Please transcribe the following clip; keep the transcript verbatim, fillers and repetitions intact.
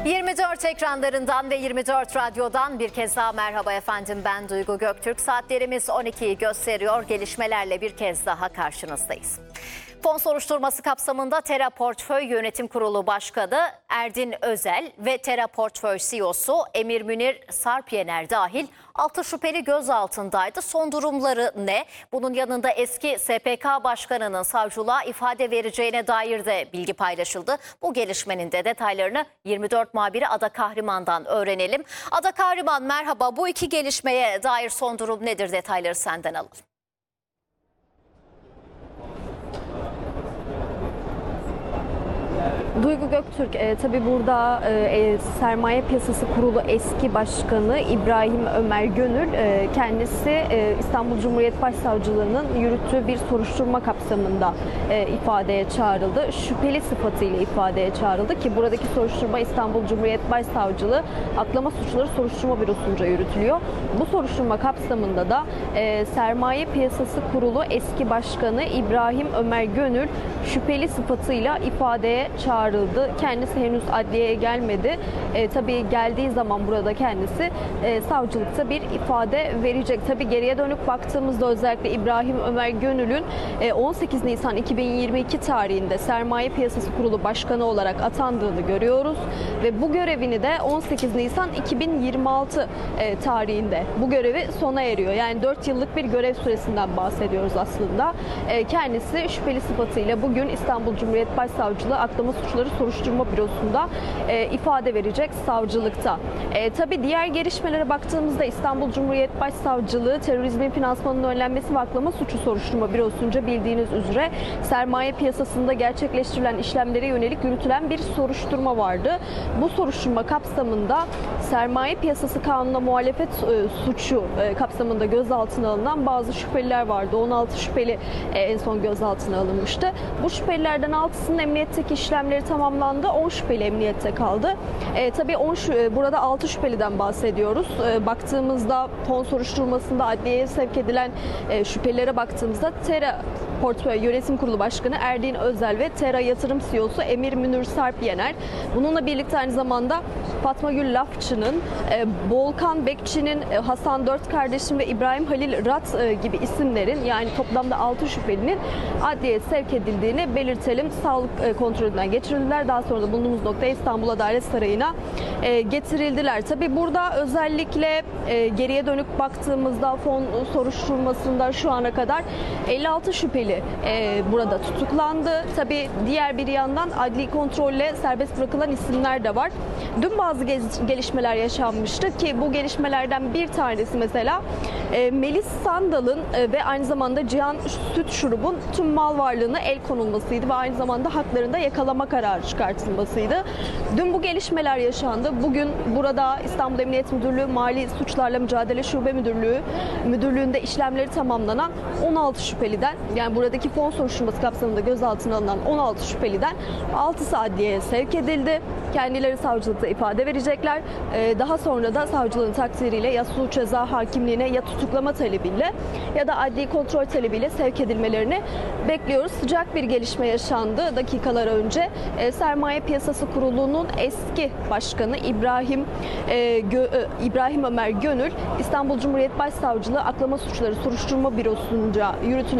yirmi dört ekranlarından ve yirmi dört radyodan bir kez daha merhaba efendim, ben Duygu Göktürk. Saatlerimiz on ikiyi gösteriyor, gelişmelerle bir kez daha karşınızdayız. Fon soruşturması kapsamında Tera Portföy Yönetim Kurulu Başkanı Erdin Özel ve Tera Portföy C E O'su Emir Münir Sarpyener dahil altı şüpheli gözaltındaydı. Son durumları ne? Bunun yanında eski S P K Başkanı'nın savcılığa ifade vereceğine dair de bilgi paylaşıldı. Bu gelişmenin de detaylarını yirmi dört muhabiri Ada Kahraman'dan öğrenelim. Ada Kahraman, merhaba. Bu iki gelişmeye dair son durum nedir? Detayları senden alalım. Duygu Göktürk, e, tabii burada e, Sermaye Piyasası Kurulu eski başkanı İbrahim Ömer Gönül, e, kendisi e, İstanbul Cumhuriyet Başsavcılığı'nın yürüttüğü bir soruşturma kapsamında e, ifadeye çağrıldı. Şüpheli sıfatıyla ifadeye çağrıldı ki buradaki soruşturma İstanbul Cumhuriyet Başsavcılığı Aklama Suçları Soruşturma Bürosu'nca yürütülüyor. Bu soruşturma kapsamında da e, Sermaye Piyasası Kurulu eski başkanı İbrahim Ömer Gönül şüpheli sıfatıyla ifadeye çağrıldı. Kendisi henüz adliyeye gelmedi. E, tabii geldiği zaman burada kendisi e, savcılıkta bir ifade verecek. Tabii geriye dönük baktığımızda özellikle İbrahim Ömer Gönül'ün e, on sekiz Nisan iki bin yirmi iki tarihinde Sermaye Piyasası Kurulu Başkanı olarak atandığını görüyoruz. Ve bu görevini de on sekiz Nisan iki bin yirmi altı e, tarihinde bu görevi sona eriyor. Yani dört yıllık bir görev süresinden bahsediyoruz aslında. E, kendisi şüpheli sıfatıyla bugün İstanbul Cumhuriyet Başsavcılığı Aklama Suçları Soruşturma Bürosu'nda e, ifade verecek savcılıkta. E, tabii diğer gelişmelere baktığımızda İstanbul Cumhuriyet Başsavcılığı Terörizmin Finansmanının Önlenmesi ve Aklama Suçu Soruşturma Bürosu'nca bildiğiniz üzere sermaye piyasasında gerçekleştirilen işlemlere yönelik yürütülen bir soruşturma vardı. Bu soruşturma kapsamında sermaye piyasası kanununa muhalefet e, suçu e, kapsamında gözaltına alınan bazı şüpheliler vardı. on altı şüpheli e, en son gözaltına alınmıştı. Bu şüphelilerden altısının emniyetteki işlemleri tamamlandı. on şüpheli emniyette kaldı. E, tabii on şu, burada altı şüpheliden bahsediyoruz. E, baktığımızda fon soruşturmasında adliyeye sevk edilen e, şüphelilere baktığımızda Tera Portföy Yönetim Kurulu Başkanı Erdin Özel ve Tera Yatırım C E O'su Emir Münir Sarpyener. Bununla birlikte aynı zamanda Fatma Gül Lafçı'nın, e, Volkan Bekçi'nin, e, Hasan Dört Kardeş'in ve İbrahim Halil Rat e, gibi isimlerin, yani toplamda altı şüphelinin adliyeye sevk edildiğini belirtelim. Sağlık e, kontrolünden geçirildiler. Daha sonra da bulunduğumuz nokta İstanbul Adalet Sarayı'na e, getirildiler. Tabii burada özellikle e, geriye dönük baktığımızda fon soruşturmasında şu ana kadar elli altı şüpheli e, burada tutuklandı. Tabii diğer bir yandan adli kontrolle serbest bırakılan isimler de var. Dün bazı gelişmeler yaşanmıştı ki bu gelişmelerden bir tanesi mesela e, Melis Sandal'ın e, ve aynı zamanda Cihan Süt Şurup'un tüm mal varlığına el konulmasıydı ve aynı zamanda haklarında yakalama kararı çıkartılmasıydı. Dün bu gelişmeler yaşandı. Bugün burada İstanbul Emniyet Müdürlüğü Mali Suçlarla Mücadele Şube Müdürlüğü Müdürlüğü'nde işlemleri tamamlanan on altı şüpheliden, yani buradaki fon soruşturması kapsamında gözaltına alınan on altı şüpheliden altısı adliyeye sevk edildi. Kendileri savcılıkta ifade verecekler. Ee, daha sonra da savcılığın takdiriyle ya suç ceza hakimliğine ya tutuklama talebiyle ya da adli kontrol talebiyle sevk edilmelerini bekliyoruz. Sıcak bir gelişme yaşandı dakikalar önce. Ee, Sermaye Piyasası Kurulu'nun eski başkanı İbrahim e, Gö, e, İbrahim Ömer Gönül, İstanbul Cumhuriyet Başsavcılığı Aklama Suçları Soruşturma Bürosu'nca yürütülen